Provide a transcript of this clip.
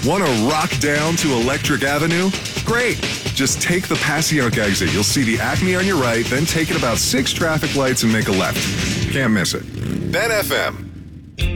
Want to rock down to Electric Avenue? Great. Just take the Passyunk exit. You'll see the Acme on your right, then take it about 6 traffic lights and make a left. Can't miss it. Ben FM.